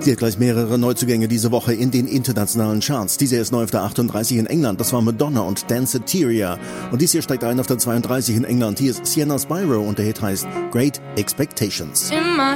Hier gleich mehrere Neuzugänge diese Woche in den internationalen Charts. Diese ist neu auf der 38 in England. Das war Madonna und Danceteria. Und dies hier steigt ein auf der 32 in England. Hier ist Sienna Spyro und der Hit heißt Great Expectations. In my